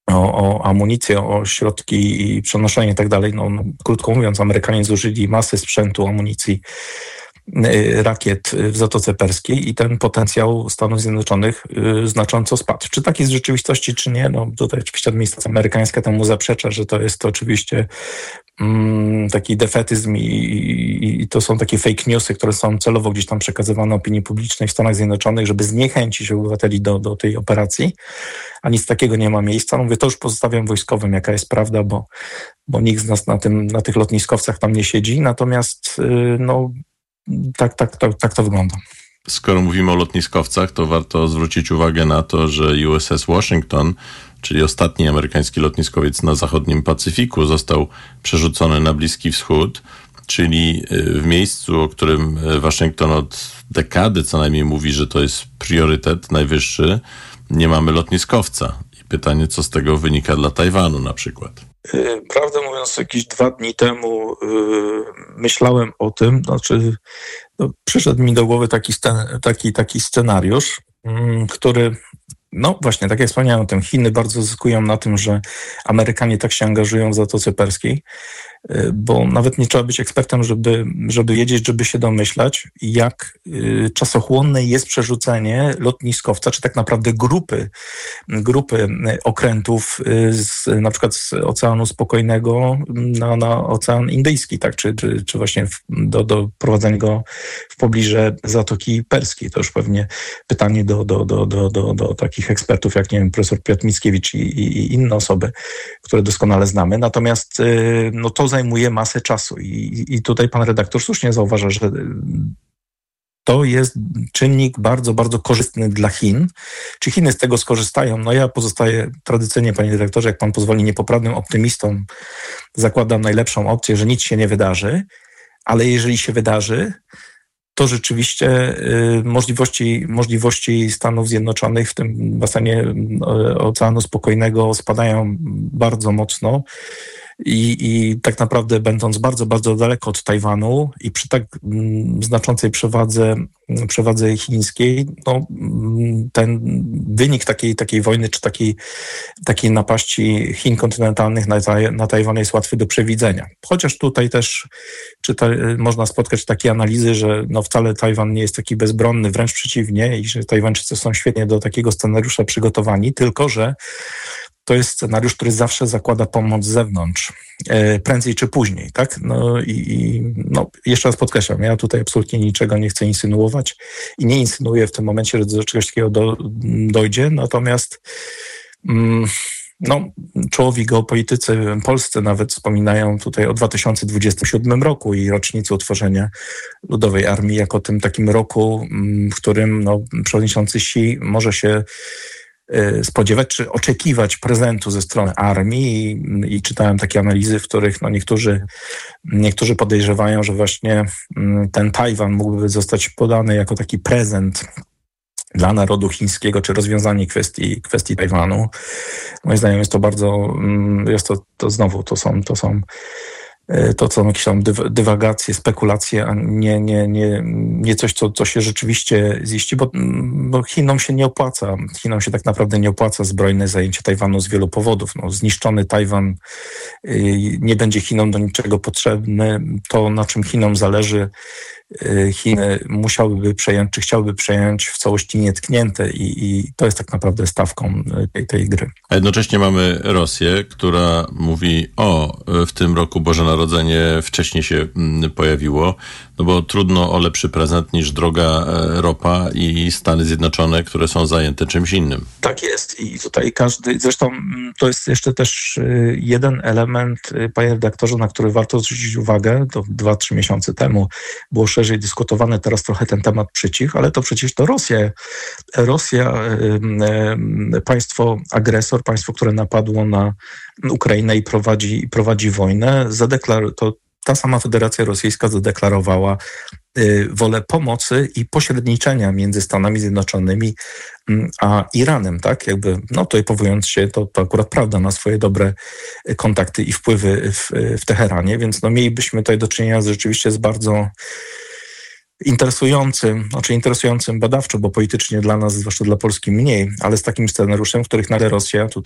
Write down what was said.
o amunicję, o środki i przenoszenie i tak dalej. Krótko mówiąc, Amerykanie zużyli masę sprzętu, amunicji, rakiet w Zatoce Perskiej i ten potencjał Stanów Zjednoczonych znacząco spadł. Czy tak jest w rzeczywistości, czy nie? Tutaj oczywiście administracja amerykańska temu zaprzecza, że to jest oczywiście taki defetyzm i to są takie fake newsy, które są celowo gdzieś tam przekazywane opinii publicznej w Stanach Zjednoczonych, żeby zniechęcić obywateli do tej operacji, a nic takiego nie ma miejsca. Mówię, to już pozostawiam wojskowym, jaka jest prawda, bo nikt z nas na tych lotniskowcach tam nie siedzi, natomiast tak to wygląda. Skoro mówimy o lotniskowcach, to warto zwrócić uwagę na to, że USS Washington, czyli ostatni amerykański lotniskowiec na zachodnim Pacyfiku, został przerzucony na Bliski Wschód, czyli w miejscu, o którym Waszyngton od dekady co najmniej mówi, że to jest priorytet najwyższy, nie mamy lotniskowca. I pytanie, co z tego wynika dla Tajwanu na przykład? Prawdę mówiąc, jakieś 2 dni temu myślałem o tym, przyszedł mi do głowy taki scenariusz, który, właśnie, tak jak wspomniałem o tym, Chiny bardzo zyskują na tym, że Amerykanie tak się angażują w Zatoce Perskiej, bo nawet nie trzeba być ekspertem, żeby wiedzieć, żeby się domyślać, jak czasochłonne jest przerzucenie lotniskowca, czy tak naprawdę grupy okrętów na przykład z Oceanu Spokojnego na Ocean Indyjski, tak? Czy właśnie do prowadzenia go w pobliżu Zatoki Perskiej. To już pewnie pytanie do takich ekspertów, jak nie wiem, profesor Piotr Mickiewicz i inne osoby, które doskonale znamy. Natomiast to zajmuje masę czasu i tutaj pan redaktor słusznie zauważa, że to jest czynnik bardzo, bardzo korzystny dla Chin. Czy Chiny z tego skorzystają? Ja pozostaję tradycyjnie, panie dyrektorze, jak pan pozwoli, niepoprawnym optymistą. Zakładam najlepszą opcję, że nic się nie wydarzy, ale jeżeli się wydarzy, to rzeczywiście możliwości Stanów Zjednoczonych w tym basenie Oceanu Spokojnego spadają bardzo mocno. I tak naprawdę będąc bardzo, bardzo daleko od Tajwanu i przy tak znaczącej przewadze chińskiej, ten wynik takiej wojny czy takiej napaści Chin kontynentalnych na Tajwan jest łatwy do przewidzenia. Chociaż tutaj też można spotkać takie analizy, że wcale Tajwan nie jest taki bezbronny, wręcz przeciwnie, i że Tajwańczycy są świetnie do takiego scenariusza przygotowani, tylko że to jest scenariusz, który zawsze zakłada pomoc z zewnątrz, prędzej czy później, tak? Jeszcze raz podkreślam, ja tutaj absolutnie niczego nie chcę insynuować i nie insynuuję w tym momencie, że do czegoś takiego dojdzie, natomiast czołowi geopolitycy polscy nawet wspominają tutaj o 2027 roku i rocznicy utworzenia Ludowej Armii jako tym takim roku, w którym przewodniczący Xi może się spodziewać czy oczekiwać prezentu ze strony armii i czytałem takie analizy, w których niektórzy podejrzewają, że właśnie ten Tajwan mógłby zostać podany jako taki prezent dla narodu chińskiego, czy rozwiązanie kwestii Tajwanu. Moim zdaniem jest to bardzo, to są jakieś tam dywagacje, spekulacje, a nie coś, co się rzeczywiście ziści, bo Chinom się nie opłaca. Chinom się tak naprawdę nie opłaca zbrojne zajęcie Tajwanu z wielu powodów. Zniszczony Tajwan nie będzie Chinom do niczego potrzebny. To, na czym Chinom zależy, Chiny musiałyby przejąć, czy chciałyby przejąć w całości nietknięte i to jest tak naprawdę stawką tej gry. A jednocześnie mamy Rosję, która mówi, w tym roku Boże Narodzenie wcześniej się pojawiło, bo trudno o lepszy prezent niż droga ropa i Stany Zjednoczone, które są zajęte czymś innym. Tak jest i tutaj zresztą to jest jeszcze też jeden element, panie redaktorze, na który warto zwrócić uwagę. To 2-3 miesiące temu było szerzej dyskutowane, teraz trochę ten temat przycichł, ale to przecież to Rosja, państwo agresor, państwo, które napadło na Ukrainę i prowadzi wojnę, ta sama Federacja Rosyjska zadeklarowała wolę pomocy i pośredniczenia między Stanami Zjednoczonymi a Iranem, tak? Tutaj powołując się, to akurat prawda, na swoje dobre kontakty i wpływy w Teheranie, więc mielibyśmy tutaj do czynienia rzeczywiście z bardzo interesującym badawczo, bo politycznie dla nas, zwłaszcza dla Polski mniej, ale z takim scenariuszem, w których nagle Rosja